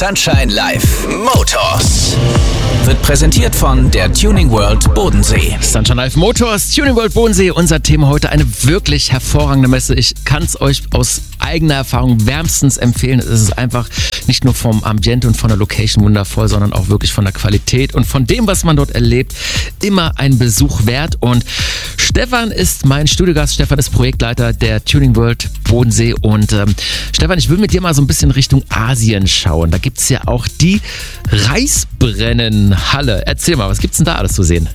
Sunshine Live Motors wird präsentiert von der Tuning World Bodensee. Sunshine Live Motors, Tuning World Bodensee, unser Thema heute, eine wirklich hervorragende Messe. Ich kann es euch aus eigener Erfahrung wärmstens empfehlen. Es ist einfach nicht nur vom Ambiente und von der Location wundervoll, sondern auch wirklich von der Qualität und von dem, was man dort erlebt, immer ein Besuch wert. Und Stefan ist mein Studiogast. Stefan ist Projektleiter der Tuning World Bodensee. Und Stefan, ich will mit dir mal so ein bisschen Richtung Asien schauen. Da gibt es ja auch die Reisbrennenhalle. Erzähl mal, was gibt's denn da alles zu sehen?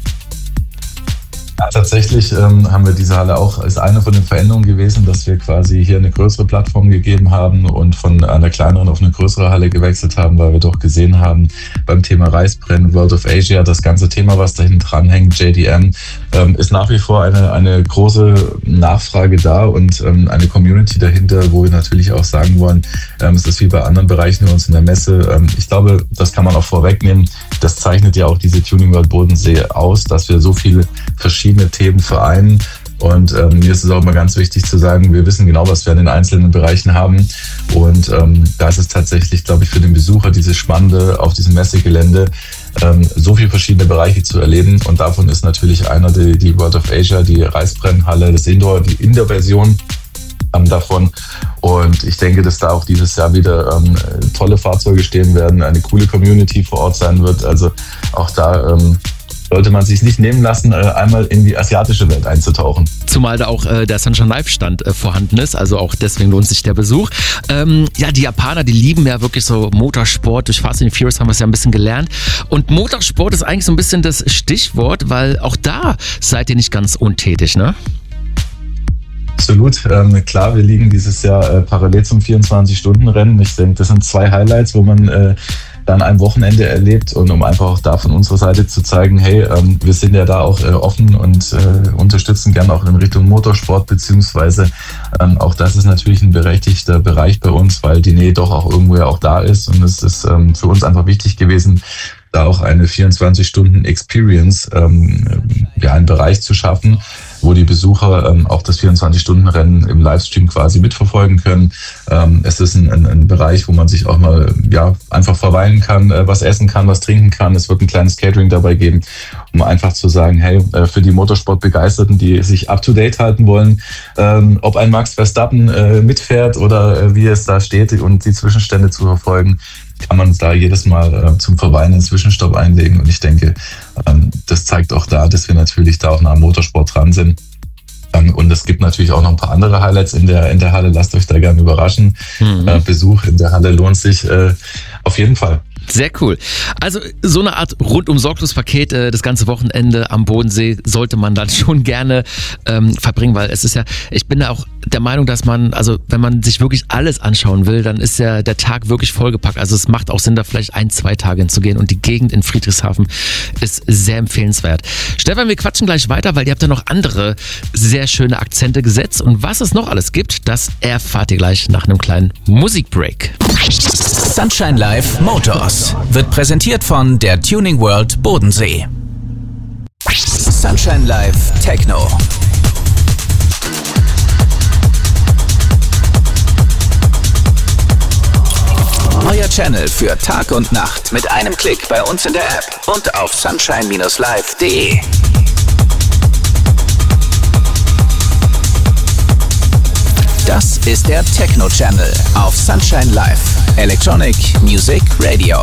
Ja, tatsächlich haben wir diese Halle auch, ist eine von den Veränderungen gewesen, dass wir quasi hier eine größere Plattform gegeben haben und von einer kleineren auf eine größere Halle gewechselt haben, weil wir doch gesehen haben, beim Thema Reisbrennen, World of Asia, das ganze Thema, was da hinten dran hängt, JDM, ist nach wie vor eine große Nachfrage da und eine Community dahinter, wo wir natürlich auch sagen wollen, es ist wie bei anderen Bereichen bei uns in der Messe. Ich glaube, das kann man auch vorwegnehmen. Das zeichnet ja auch diese Tuning World Bodensee aus, dass wir so viele verschiedene Themen vereinen. Und mir ist es auch immer ganz wichtig zu sagen, wir wissen genau, was wir in den einzelnen Bereichen haben. Und da ist es tatsächlich, glaube ich, für den Besucher dieses Spannende auf diesem Messegelände, so viele verschiedene Bereiche zu erleben. Und davon ist natürlich einer die World of Asia, die Reisbrennenhalle, die Indoor-Version davon. Und ich denke, dass da auch dieses Jahr wieder tolle Fahrzeuge stehen werden, eine coole Community vor Ort sein wird. Also auch da sollte man sich nicht nehmen lassen, einmal in die asiatische Welt einzutauchen. Zumal da auch der Sunshine Live Stand vorhanden ist, also auch deswegen lohnt sich der Besuch. Ja, die Japaner, die lieben ja wirklich so Motorsport. Durch Fast and Furious haben wir es ja ein bisschen gelernt. Und Motorsport ist eigentlich so ein bisschen das Stichwort, weil auch da seid ihr nicht ganz untätig, ne? Absolut. Klar, wir liegen dieses Jahr parallel zum 24-Stunden-Rennen. Ich denke, das sind zwei Highlights, wo man dann ein Wochenende erlebt und um einfach auch da von unserer Seite zu zeigen, hey, wir sind ja da auch offen und unterstützen gerne auch in Richtung Motorsport, beziehungsweise auch das ist natürlich ein berechtigter Bereich bei uns, weil die Nähe doch auch irgendwo ja auch da ist und es ist für uns einfach wichtig gewesen, da auch eine 24-Stunden-Experience, einen Bereich zu schaffen, wo die Besucher auch das 24-Stunden-Rennen im Livestream quasi mitverfolgen können. Es ist ein Bereich, wo man sich auch mal einfach verweilen kann, was essen kann, was trinken kann. Es wird ein kleines Catering dabei geben, um einfach zu sagen, hey, für die Motorsport-Begeisterten, die sich up-to-date halten wollen, ob ein Max Verstappen mitfährt oder wie es da steht und die Zwischenstände zu verfolgen, kann man da jedes Mal zum Verweilen einen Zwischenstopp einlegen. Und ich denke, das zeigt auch da, dass wir natürlich da auch nah am Motorsport dran sind. Und es gibt natürlich auch noch ein paar andere Highlights in der Halle. Lasst euch da gerne überraschen. Besuch in der Halle lohnt sich auf jeden Fall. Sehr cool. Also so eine Art Rundum-Sorglos-Paket das ganze Wochenende am Bodensee sollte man dann schon gerne verbringen, weil es ist ja, ich bin da auch der Meinung, dass man, also wenn man sich wirklich alles anschauen will, dann ist ja der Tag wirklich vollgepackt. Also es macht auch Sinn, da vielleicht 1-2 Tage hinzugehen und die Gegend in Friedrichshafen ist sehr empfehlenswert. Stefan, wir quatschen gleich weiter, weil ihr habt ja noch andere sehr schöne Akzente gesetzt und was es noch alles gibt, das erfahrt ihr gleich nach einem kleinen Musikbreak. Sunshine Live Motors wird präsentiert von der Tuning World Bodensee. Sunshine Live Techno. Euer Channel für Tag und Nacht mit einem Klick bei uns in der App und auf sunshine-live.de. Das ist der Techno Channel auf Sunshine Live. Electronic Music Radio.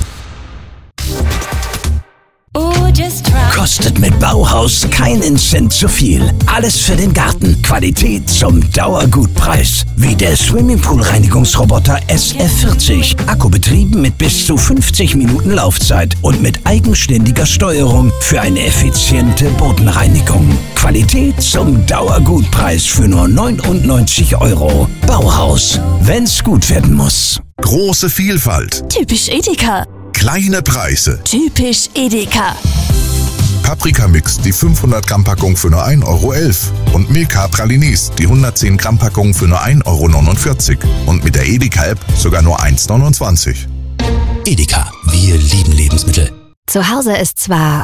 Kostet mit Bauhaus keinen Cent zu viel. Alles für den Garten. Qualität zum Dauergutpreis. Wie der Swimmingpool-Reinigungsroboter SF40. Akkubetrieben mit bis zu 50 Minuten Laufzeit und mit eigenständiger Steuerung für eine effiziente Bodenreinigung. Qualität zum Dauergutpreis für nur 99 €. Bauhaus. Wenn's gut werden muss. Große Vielfalt. Typisch Edeka. Kleine Preise. Typisch Edeka. Paprika-Mix, die 500-Gramm-Packung für nur 1,11 € und Milka Pralinis, die 110-Gramm-Packung für nur 1,49 € und mit der Edeka-App sogar nur 1,29 €. Edeka. Wir lieben Lebensmittel. Zu Hause ist zwar...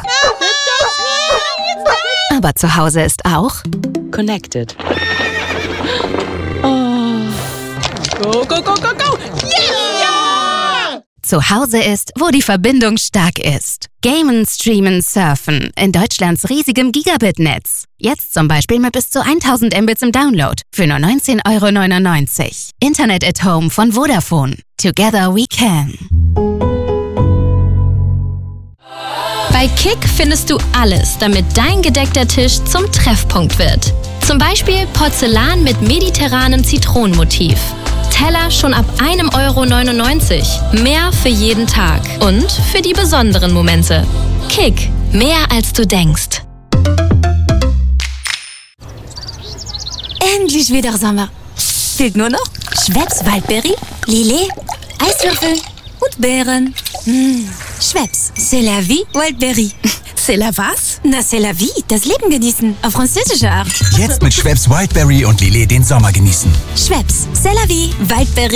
aber zu Hause ist auch... Connected. Oh. Go, go, go, go, go! Yeah! Zu Hause ist, wo die Verbindung stark ist. Gamen, streamen, surfen in Deutschlands riesigem Gigabit-Netz. Jetzt zum Beispiel mit bis zu 1000 Mbits im Download für nur 19,99 €. Internet at Home von Vodafone. Together we can. Bei Kick findest du alles, damit dein gedeckter Tisch zum Treffpunkt wird. Zum Beispiel Porzellan mit mediterranem Zitronenmotiv. Teller schon ab 1,99 €. Mehr für jeden Tag und für die besonderen Momente. Kick, mehr als du denkst. Endlich wieder Sommer. Fehlt nur noch Schweppes Waldbeere, Lillet, Eiswürfel und Beeren. Schweppes, c'est la vie, Waldbeere. C'est la was? Na, c'est la vie, das Leben genießen, auf französische Art. Jetzt mit Schweppes Wildberry und Lillet den Sommer genießen. Schweppes, c'est la vie, Waldbeere.